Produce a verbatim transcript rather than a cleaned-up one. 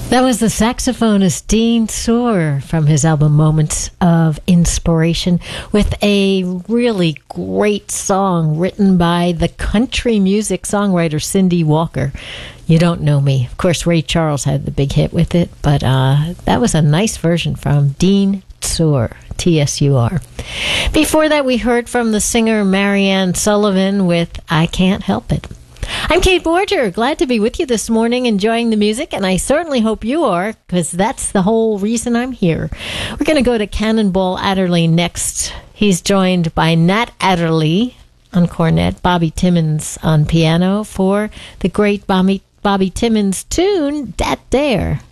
That was the saxophonist Dean Soar from his album Moments of Inspiration with a really great song written by the country music songwriter Cindy Walker. You Don't Know Me. Of course, Ray Charles had the big hit with it, but uh, that was a nice version from Dean Soar, T S U R. Before that, we heard from the singer Marianne Sullivan with I Can't Help It. I'm Kate Borger, glad to be with you this morning, enjoying the music, and I certainly hope you are, because that's the whole reason I'm here. We're going to go to Cannonball Adderley next. He's joined by Nat Adderley on cornet, Bobby Timmons on piano for the great Bobby, Bobby Timmons tune, Dat Dare.